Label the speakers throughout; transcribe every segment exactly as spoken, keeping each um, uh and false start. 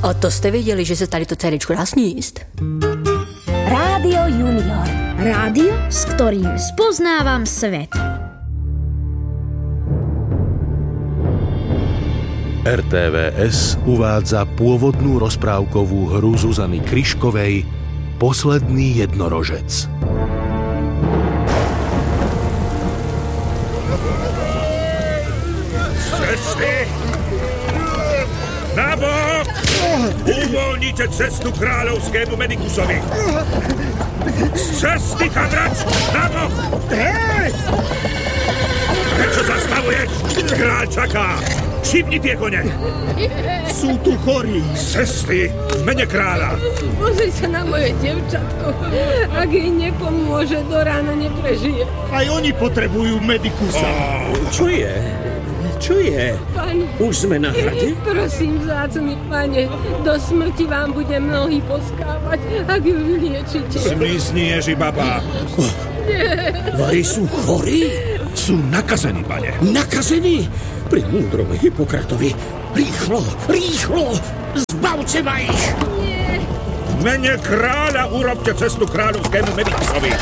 Speaker 1: A to jste věděli, že se tady to céričku dá sníst?
Speaker 2: Rádio Junior.
Speaker 3: Rádio, s ktorým spoznávam svet.
Speaker 4: er té vé es uvádza pôvodnú rozprávkovú hru Zuzany Kryškovej Posledný jednorožec.
Speaker 5: Cesty! Na bok! Uvoľnite cestu kráľovskému medikusovi! Z cesty, chadrač! Na bok! Hej! Prečo zastavuješ? Kráľ čaká! Šibni tie kone!
Speaker 6: Sú tu chorí.
Speaker 5: Z cesty v mene kráľa!
Speaker 7: Pozri sa na moje devčatko. Ak jej nepomôže, do rána neprežije.
Speaker 6: Aj oni potrebujú medikusa.
Speaker 5: Oh.
Speaker 8: Čo je? Čo je?
Speaker 7: Pane,
Speaker 8: už sme na hrade?
Speaker 7: Prosím, vzácny pane, do smrti vám budem nohy poskávať, ak ju vyliečite.
Speaker 5: Zmizni, Ježibaba.
Speaker 8: Oh. Vari sú chorí?
Speaker 5: Sú nakazení, pane.
Speaker 8: Nakazení? Pri múdrom Hippokratovi. Rýchlo, rýchlo! Zbavte ma ich!
Speaker 7: Nie.
Speaker 5: V mene kráľa urobte cestu kráľovskému medikusovi.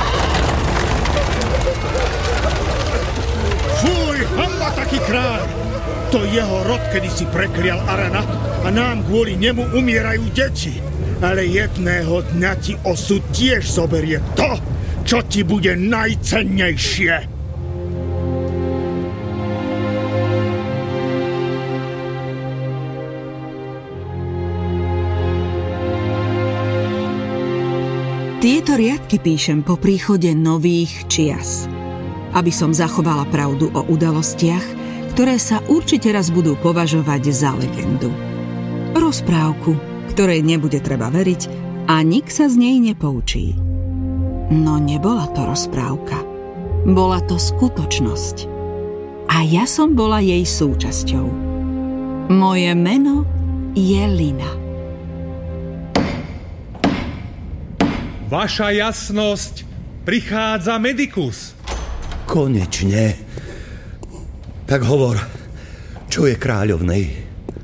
Speaker 6: Fuj, hamba taký kráľ! To jeho rod kedysi preklial Arana a nám kvôli nemu umierajú deti. Ale jedného dňa ti osud tiež zoberie to, čo ti bude najcennejšie.
Speaker 9: Tieto riadky píšem po príchode nových čias, aby som zachovala pravdu o udalostiach, ktoré sa určite raz budú považovať za legendu. Rozprávku, ktorej nebude treba veriť a nik sa z nej nepoučí. No nebola to rozprávka. Bola to skutočnosť. A ja som bola jej súčasťou. Moje meno je Lina.
Speaker 10: Vaša jasnosť, prichádza medikus.
Speaker 11: Konečne. Tak hovor, čo je kráľovnej?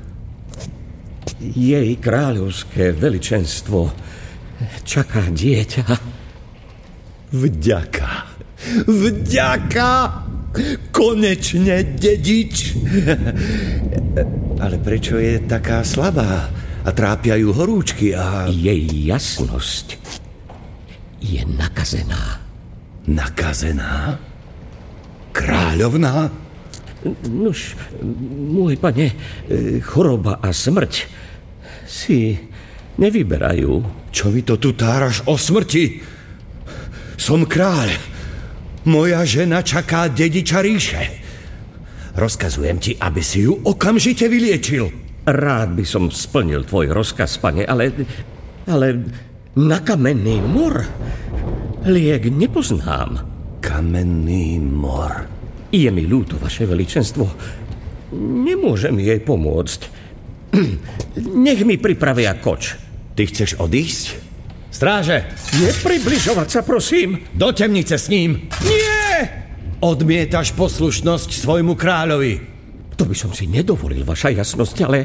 Speaker 8: Jej kráľovské veličenstvo čaká dieťa.
Speaker 11: Vďaka. Vďaka. Konečne dedič. Ale prečo je taká slabá a trápia ju horúčky a...
Speaker 8: Jej jasnosť je nakazená.
Speaker 11: Nakazená? Kráľovná?
Speaker 8: Nuž, môj pane, choroba a smrť si nevyberajú.
Speaker 11: Čo mi to tu táraš o smrti? Som kráľ. Moja žena čaká dediča ríše. Rozkazujem ti, aby si ju okamžite vyliečil.
Speaker 8: Rád by som splnil tvoj rozkaz, pane, ale... ale... na kamenný mor liek nepoznám.
Speaker 11: Kamenný mor.
Speaker 8: Je mi ľúto, vaše veličenstvo. Nemôžem jej pomôcť. Nech mi pripravia koč.
Speaker 11: Ty chceš odísť? Stráže!
Speaker 8: Nepribližovať sa, prosím.
Speaker 11: Do temnice s ním.
Speaker 8: Nie!
Speaker 11: Odmietaš poslušnosť svojmu kráľovi.
Speaker 8: To by som si nedovolil, vaša jasnosť, ale...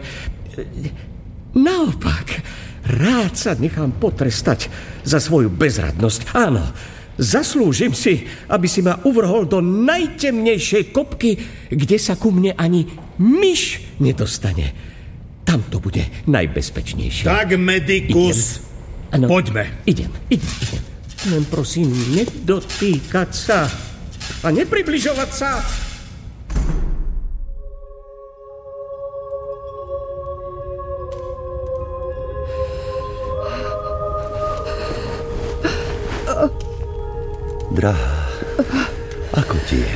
Speaker 8: naopak... rád sa nechám potrestať za svoju bezradnosť. Áno, zaslúžim si, aby si ma uvrhol do najtemnejšej kopky, kde sa ku mne ani myš nedostane. Tam to bude najbezpečnejšie.
Speaker 6: Tak, medikus,
Speaker 8: ano,
Speaker 6: poďme.
Speaker 8: Idem, idem, idem. Len prosím, nedotýkať sa a nepribližovať sa.
Speaker 11: Drahá, ako ti je?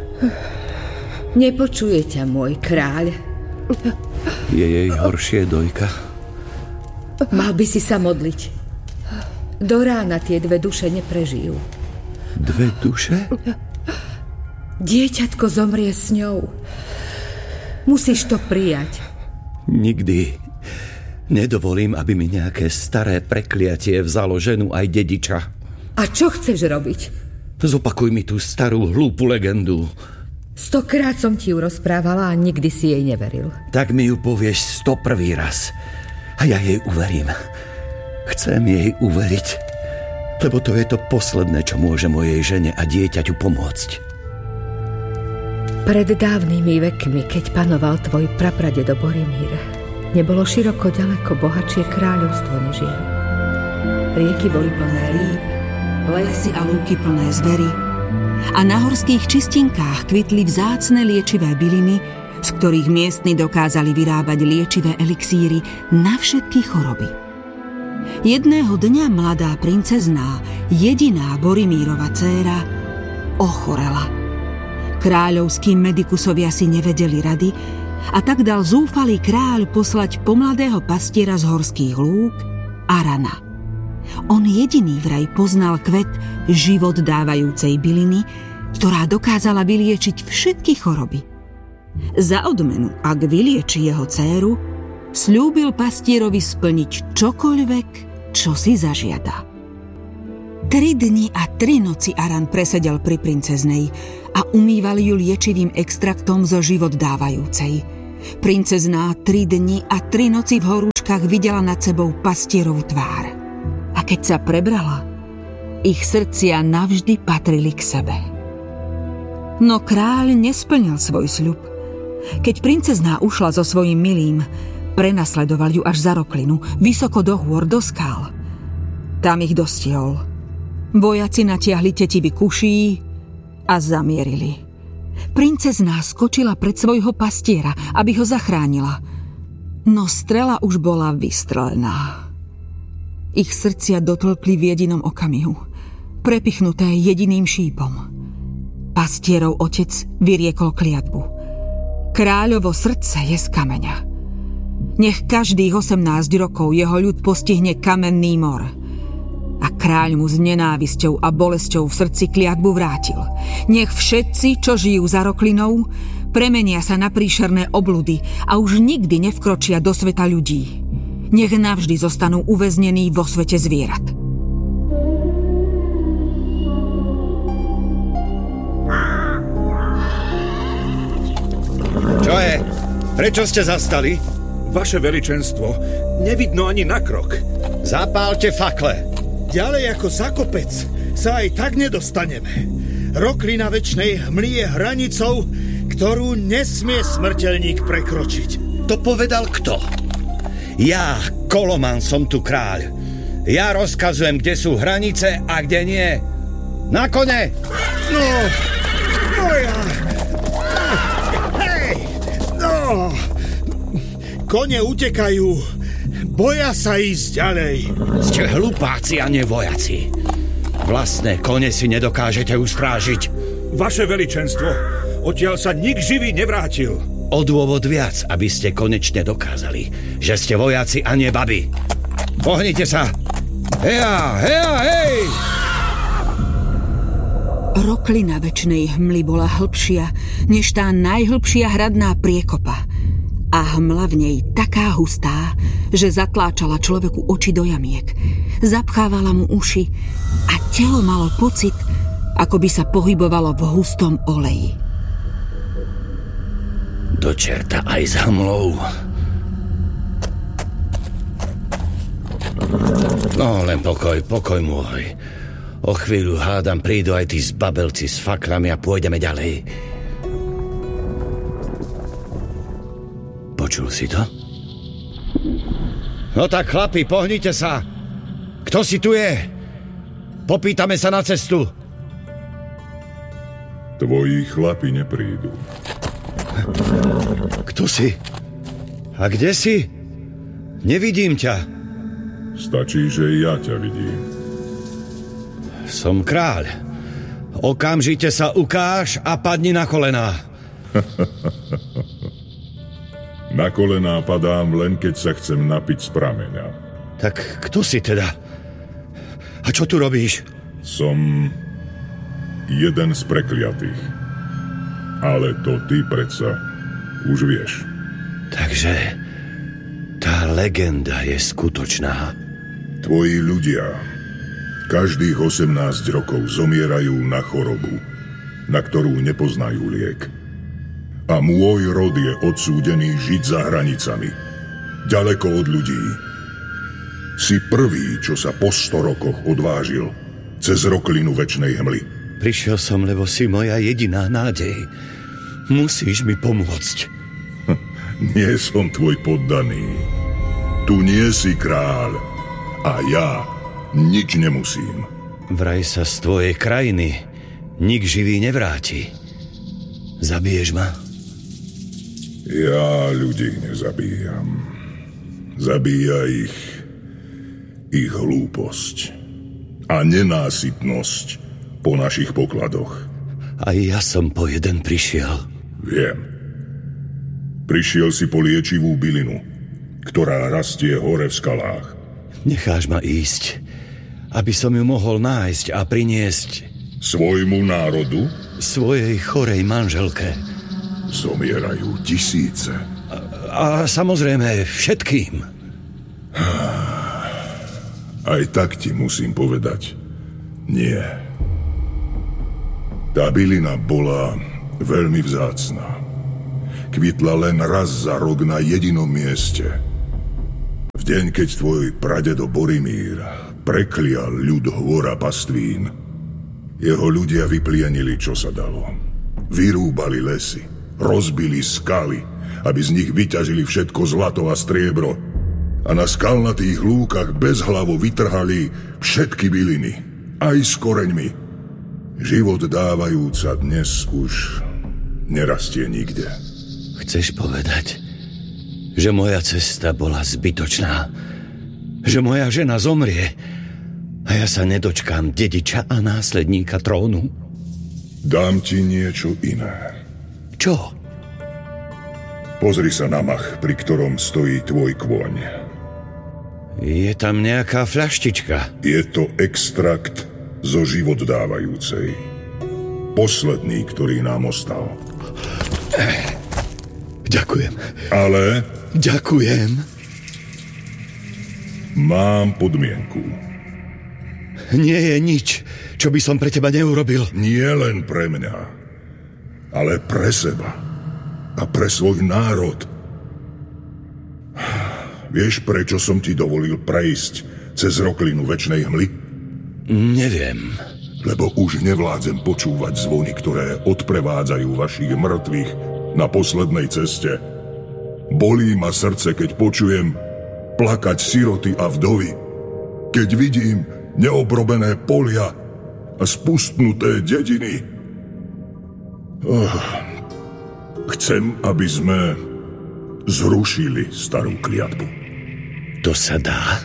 Speaker 12: Nepočuje ťa môj kráľ.
Speaker 11: Je jej horšie, dojka?
Speaker 12: Mal by si sa modliť. Do rána tie dve duše neprežijú.
Speaker 11: Dve duše?
Speaker 12: Dieťatko zomrie s ňou. Musíš to prijať.
Speaker 11: Nikdy. Nedovolím, aby mi nejaké staré prekliatie vzalo ženu aj dediča.
Speaker 12: A čo chceš robiť?
Speaker 11: Zopakuj mi tú starú hlúpu legendu.
Speaker 12: Stokrát som ti ju rozprávala a nikdy si jej neveril.
Speaker 11: Tak mi ju povieš sto prvý raz. A ja jej uverím. Chcem jej uveriť, lebo to je to posledné, čo môže mojej žene a dieťaťu pomôcť.
Speaker 12: Pred dávnymi vekmi, keď panoval tvoj prapradedo Boromír, nebolo široko ďaleko bohatšie kráľovstvo než jeho. Rieky boli plné rýb,
Speaker 9: lesy a lúky plné zvery a na horských čistinkách kvitli vzácne liečivé byliny, z ktorých miestni dokázali vyrábať liečivé elixíry na všetky choroby. Jedného dňa mladá princezná, jediná Boromírova dcéra, ochorela. Kráľovskí medikusovia si nevedeli rady a tak dal zúfalý kráľ poslať pomladého pastiera z horských lúk, Arana. On jediný vraj poznal kvet život dávajúcej byliny, ktorá dokázala vyliečiť všetky choroby. Za odmenu, ak vylieči jeho dcéru, sľúbil pastierovi splniť čokoľvek, čo si zažiada. Tri dni a tri noci Aran presedel pri princeznej a umýval ju liečivým extraktom zo život dávajúcej. Princezná tri dni a tri noci v horúčkach videla nad sebou pastierovú tvár. A keď sa prebrala, ich srdcia navždy patrili k sebe. No kráľ nesplnil svoj sľub. Keď princezná ušla so svojím milým, prenasledoval ju až za roklinu, vysoko do hôr, do skál. Tam ich dostihol. Vojaci natiahli tetivy kuší a zamierili. Princezná skočila pred svojho pastiera, aby ho zachránila. No strela už bola vystrelená. Ich srdcia dotlkli v jedinom okamihu, prepichnuté jediným šípom. Pastierov otec vyriekol kliatbu. Kráľovo srdce je z kameňa. Nech každých osemnásť rokov jeho ľud postihne kamenný mor. A kráľ mu s nenávisťou a bolesťou v srdci kliatbu vrátil. Nech všetci, čo žijú za roklinou, premenia sa na príšerné obludy a už nikdy nevkročia do sveta ľudí. Nech navždy zostanú uväznení vo svete zvierat.
Speaker 11: Čo je? Prečo ste zastali?
Speaker 5: Vaše veličenstvo, nevidno ani na krok.
Speaker 11: Zapálte fakle.
Speaker 6: Ďalej ako za kopec sa aj tak nedostaneme. Roklina večnej hmly je hranicou, ktorú nesmie smrteľník prekročiť.
Speaker 11: To povedal kto? Ja, Koloman, som tu kráľ. Ja rozkazujem, kde sú hranice a kde nie. Na kone!
Speaker 6: No, no ja... Hej, no... Kone utekajú. Boja sa ísť ďalej.
Speaker 11: Ste hlupáci a nie vojaci. Vlastné kone si nedokážete ustrážiť.
Speaker 5: Vaše veličenstvo, odtiaľ sa nik živý nevrátil.
Speaker 11: O dôvod viac, aby ste konečne dokázali, že ste vojaci a nie baby. Pohnite sa. Heja, heja, hej!
Speaker 9: Roklina večnej hmly bola hlbšia, než tá najhlbšia hradná priekopa. A hmla v nej taká hustá, že zatláčala človeku oči do jamiek, zapchávala mu uši a telo malo pocit, ako by sa pohybovalo v hustom oleji.
Speaker 11: Do čerta aj s hmlou. No, len pokoj, pokoj môj. O chvíľu hádam prídu aj tí zbabelci s faklami a pôjdeme ďalej. Počul si to? No tak chlapi, pohnite sa. Kto si tu je? Popýtame sa na cestu.
Speaker 13: Tvoji chlapi neprídu.
Speaker 11: Kto si? A kde si? Nevidím ťa.
Speaker 13: Stačí, že ja ťa vidím.
Speaker 11: Som kráľ. Okamžite sa ukáž a padni na kolená.
Speaker 13: Na kolená padám len, keď sa chcem napiť z prameňa.
Speaker 11: Tak kto si teda? A čo tu robíš?
Speaker 13: Som jeden z prekliatých. Ale to ty predsa už vieš.
Speaker 11: Takže tá legenda je skutočná.
Speaker 13: Tvoji ľudia každých osemnásť rokov zomierajú na chorobu, na ktorú nepoznajú liek. A môj rod je odsúdený žiť za hranicami. ďaleko od ľudí. Si prvý, čo sa po sto rokoch odvážil cez roklinu večnej hmly.
Speaker 11: Prišiel som, lebo si moja jediná nádej. Musíš mi pomôcť.
Speaker 13: Nie som tvoj poddaný. Tu nie si kráľ a ja nič nemusím.
Speaker 11: Vraj sa z tvojej krajiny nik živý nevráti. Zabiješ ma?
Speaker 13: Ja ľudí nezabíjam. Zabíja ich ich hlúposť a nenásytnosť po našich pokladoch.
Speaker 11: Aj ja som po jeden prišiel.
Speaker 13: Viem. Prišiel si po liečivú bylinu, ktorá rastie hore v skalách.
Speaker 11: Necháš ma ísť, aby som ju mohol nájsť a priniesť
Speaker 13: svojmu národu?
Speaker 11: Svojej chorej manželke.
Speaker 13: Zomierajú tisíce.
Speaker 11: A, a samozrejme všetkým.
Speaker 13: Aj tak ti musím povedať, nie. Tá bylina bola veľmi vzácna. Kvitla len raz za rok na jedinom mieste. V deň, keď tvoj pradedo Boromír preklial ľud hvora pastvín, jeho ľudia vyplienili, čo sa dalo. Vyrúbali lesy, rozbili skaly, aby z nich vyťažili všetko zlato a striebro a na skalnatých lúkach bezhlavo vytrhali všetky byliny, aj s koreňmi. Život dávajúca dnes už nerastie nikde.
Speaker 11: Chceš povedať, že moja cesta bola zbytočná? Že moja žena zomrie a ja sa nedočkám dediča a následníka trónu?
Speaker 13: Dám ti niečo iné.
Speaker 11: Čo?
Speaker 13: Pozri sa na mach, pri ktorom stojí tvoj kôň.
Speaker 11: Je tam nejaká fľaštička.
Speaker 13: Je to extrakt zo životdávajúcej. Posledný, ktorý nám ostal.
Speaker 11: Ďakujem.
Speaker 13: Ale...
Speaker 11: Ďakujem.
Speaker 13: Mám podmienku.
Speaker 11: Nie je nič, čo by som pre teba neurobil.
Speaker 13: Nie len pre mňa, ale pre seba a pre svoj národ. Vieš, prečo som ti dovolil prejsť cez roklinu večnej hmly?
Speaker 11: Neviem.
Speaker 13: Lebo už nevládzem počúvať zvony, ktoré odprevádzajú vašich mŕtvych na poslednej ceste. Bolí ma srdce, keď počujem plakať siroty a vdovy. Keď vidím neobrobené polia a spustnuté dediny. Oh, chcem, aby sme zrušili starú kliatbu.
Speaker 11: To sa dá?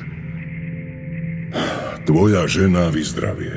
Speaker 13: Tvoja žena vyzdravie.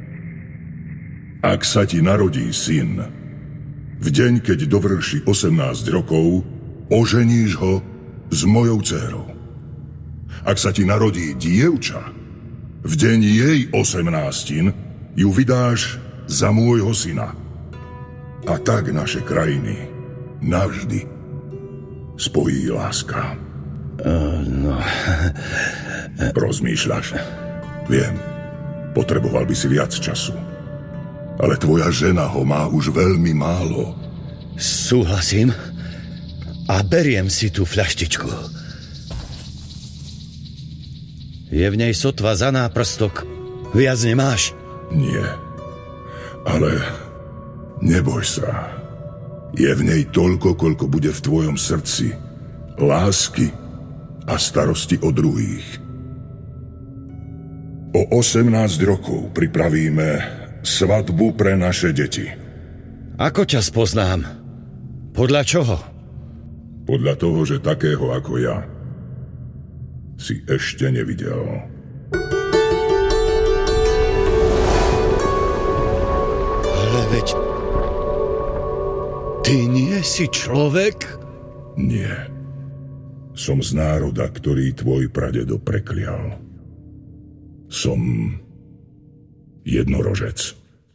Speaker 13: Ak sa ti narodí syn, v deň, keď dovrší osemnásť rokov, oženíš ho s mojou dcérou. Ak sa ti narodí dievča, v deň jej osemnástin ju vydáš za môjho syna. A tak naše krajiny navždy spojí láska.
Speaker 11: Uh, no...
Speaker 13: Rozmýšľaš? Viem, potreboval by si viac času. Ale tvoja žena ho má už veľmi málo.
Speaker 11: Súhlasím a beriem si tú fľaštičku. Je v nej sotva za náprstok. Viac nemáš?
Speaker 13: Nie. Ale neboj sa. Je v nej toľko, koľko bude v tvojom srdci lásky a starosti o druhých. O osemnásť rokov pripravíme svadbu pre naše deti.
Speaker 11: Ako ťa spoznám? Podľa čoho?
Speaker 13: Podľa toho, že takého ako ja si ešte nevidel.
Speaker 11: Ale veď... Ty nie si človek?
Speaker 13: Nie. Som z národa, ktorý tvoj pradedo preklial. Som jednorožec.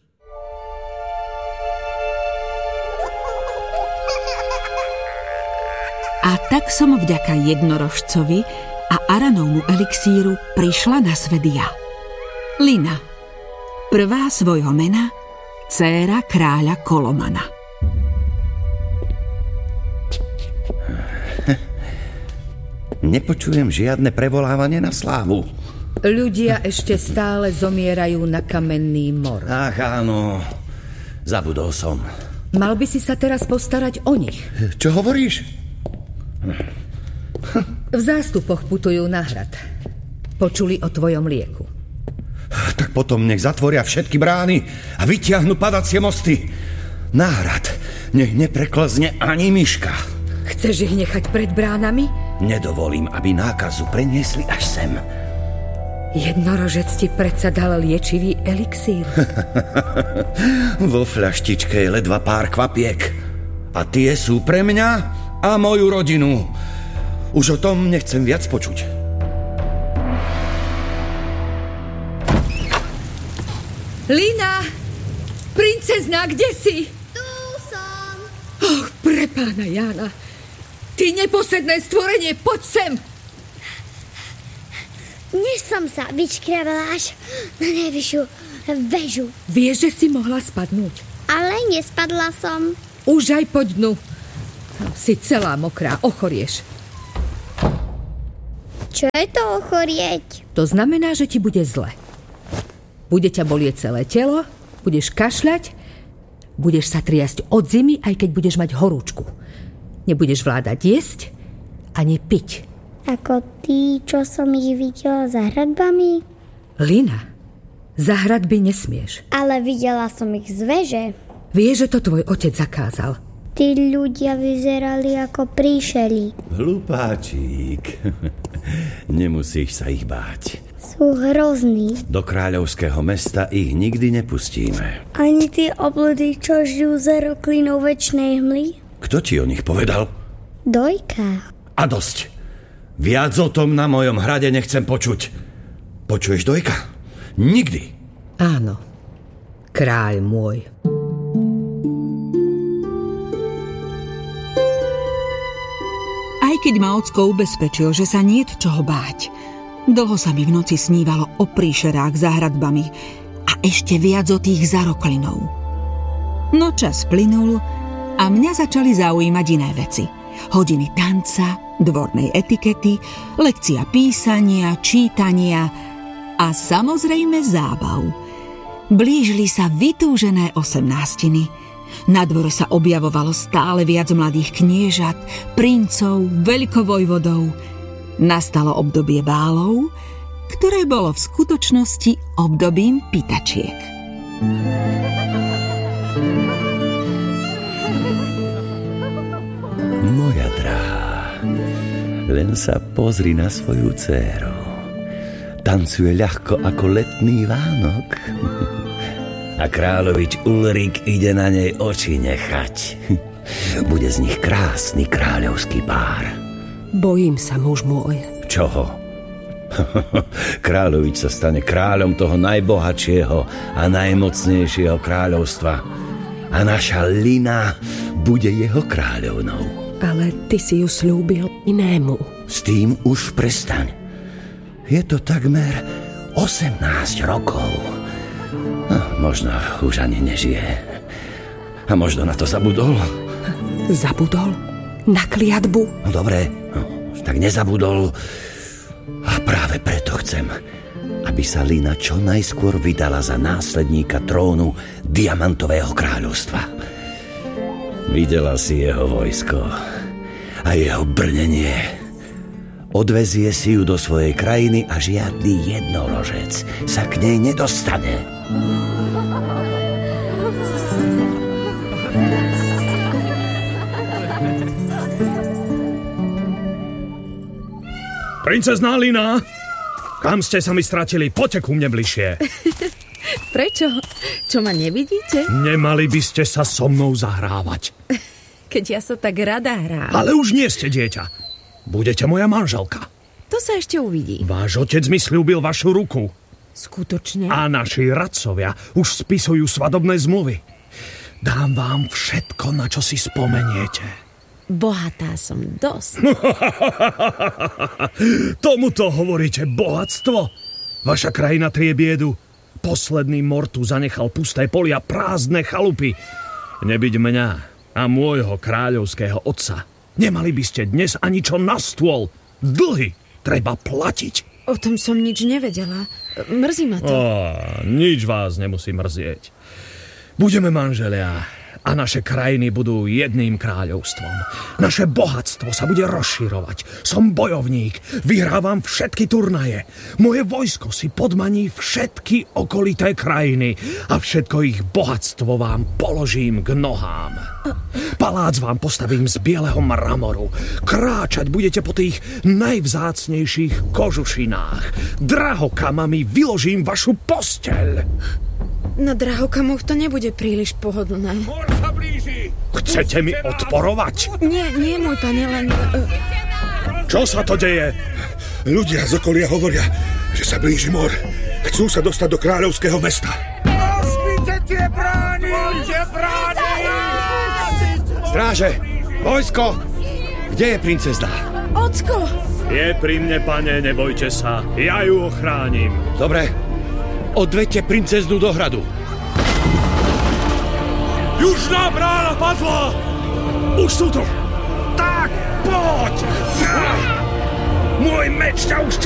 Speaker 9: A tak som vďaka jednorožcovi a Aranovmu elixíru prišla na svet ja. Lina, prvá svojho mena, dcéra kráľa Kolomana.
Speaker 11: Nepočujem žiadne prevolávanie na slávu.
Speaker 12: Ľudia ešte stále zomierajú na kamenný mor.
Speaker 11: Ach áno, zabudol som.
Speaker 12: Mal by si sa teraz postarať o nich.
Speaker 11: Čo hovoríš?
Speaker 12: V zástupoch putujú na hrad. Počuli o tvojom lieku.
Speaker 11: Tak potom nech zatvoria všetky brány a vytiahnu padacie mosty. Na hrad nech nepreklzne ani myška.
Speaker 12: Chceš ich nechať pred bránami?
Speaker 11: Nedovolím, aby nákazu preniesli až sem.
Speaker 12: Jednorožec ti predsa dal liečivý elixír.
Speaker 11: Vo fľaštičke je ledva pár kvapiek. A tie sú pre mňa a moju rodinu. Už o tom nechcem viac počuť.
Speaker 12: Lina! Princezná, kde si?
Speaker 14: Tu som.
Speaker 12: Och, pre pána Jána. Ty neposedné stvorenie, poď sem!
Speaker 14: Dnes som sa vyčkrávala až na najvyššiu väžu.
Speaker 12: Vieš, že si mohla spadnúť?
Speaker 14: Ale nespadla som.
Speaker 12: Už aj po dnu. Si celá mokrá, ochorieš.
Speaker 14: Čo je to ochorieť?
Speaker 12: To znamená, že ti bude zle. Bude ťa bolieť celé telo, budeš kašľať, budeš sa triasť od zimy, aj keď budeš mať horúčku. Nebudeš vládať jesť ani piť.
Speaker 14: Ako tí, čo som ich videla za hradbami?
Speaker 12: Lina, za hradby nesmieš.
Speaker 14: Ale videla som ich z veže.
Speaker 12: Vieš, že to tvoj otec zakázal.
Speaker 14: Tí ľudia vyzerali ako príšeri.
Speaker 11: Hlupáčik. Nemusíš sa ich báť.
Speaker 14: Sú hrozní.
Speaker 11: Do kráľovského mesta ich nikdy nepustíme.
Speaker 14: Ani tí obludí, čo žijú za roklinou večnej hmly?
Speaker 11: Kto ti o nich povedal?
Speaker 14: Dojka.
Speaker 11: A dosť. Viac o tom na mojom hrade nechcem počuť. Počuješ, Dojka? Nikdy.
Speaker 12: Áno. Kráľ môj.
Speaker 9: Aj keď ma ocko ubezpečil, že sa niet čoho báť, dlho sa mi v noci snívalo o príšerách za hradbami a ešte viac o tých za roklinou. No čas plynul a mňa začali zaujímať iné veci. Hodiny tanca, dvornej etikety, lekcia písania, čítania a samozrejme zábav. Blížili sa vytúžené osemnástiny. Na dvore sa objavovalo stále viac mladých kniežat, princov, veľkovojvodov. Nastalo obdobie bálov, ktoré bolo v skutočnosti obdobím pýtačiek.
Speaker 11: Moja drahá, len sa pozri na svoju dcéru. Tancuje ľahko ako letný Vánok. A kráľovič Ulrik ide na nej oči nechať. Bude z nich krásny kráľovský pár.
Speaker 1: Bojím sa, muž môj.
Speaker 11: Čoho? Kráľovič sa stane kráľom toho najbohatšieho a najmocnejšieho kráľovstva. A naša Lina bude jeho kráľovnou.
Speaker 1: Ale ty si ju slúbil inému.
Speaker 11: S tým už prestaň. Je to takmer osemnásť rokov. No, možno už ani nežije. A možno na to zabudol.
Speaker 1: Zabudol? Na kliatbu?
Speaker 11: No dobre, no, tak nezabudol. A práve preto chcem, aby sa Lina čo najskôr vydala za následníka trónu Diamantového kráľovstva. Videla si jeho vojsko a jeho brnenie. Odvezie si ju do svojej krajiny a žiadny jednorožec sa k nej nedostane.
Speaker 5: Princezná Lina, kam ste sa mi stratili? Poďte ku mne bližšie.
Speaker 3: Prečo? Čo, ma nevidíte?
Speaker 5: Nemali by ste sa so mnou zahrávať.
Speaker 3: Keď ja sa tak rada hrám.
Speaker 5: Ale už nie ste dieťa. Budete moja manželka.
Speaker 3: To sa ešte uvidí.
Speaker 5: Váš otec mi sľúbil vašu ruku.
Speaker 3: Skutočne?
Speaker 5: A naši radcovia už spisujú svadobné zmluvy. Dám vám všetko, na čo si spomeniete.
Speaker 3: Bohatá som dosť.
Speaker 5: Tomuto hovoríte bohatstvo? Vaša krajina trie biedu. Posledný mor tu zanechal pusté polia, prázdne chalupy. Nebyť mňa a môjho kráľovského otca, nemali by ste dnes ani čo na stôl. Dlhy treba platiť.
Speaker 15: O tom som nič nevedela. Mrzí ma to.
Speaker 5: Ó, nič vás nemusí mrzieť. Budeme manželia a naše krajiny budú jedným kráľovstvom. Naše bohatstvo sa bude rozširovať. Som bojovník, vyhrávam všetky turnaje. Moje vojsko si podmaní všetky okolité krajiny a všetko ich bohatstvo vám položím k nohám. Palác vám postavím z bieleho mramoru. Kráčať budete po tých najvzácnejších kožušinách. Drahokamami vyložím vašu posteľ.
Speaker 15: Na drahokamoch to nebude príliš pohodlné.
Speaker 5: Mor sa blíži! Chcete mi odporovať?
Speaker 15: Nie, nie, môj pane, len...
Speaker 5: Čo sa to deje?
Speaker 6: Ľudia z okolia hovoria, že sa blíži mor. Chcú sa dostať do kráľovského mesta. Rozbite tie brány! Tie brány!
Speaker 11: Stráže! Vojsko! Kde je princezna?
Speaker 15: Ocko!
Speaker 5: Je pri mne, pane, nebojte sa. Ja ju ochránim.
Speaker 11: Dobre. Odvedte princeznu do hradu.
Speaker 5: Južná brána padla! Už sú tu! Tak, poď! Môj meč ťa už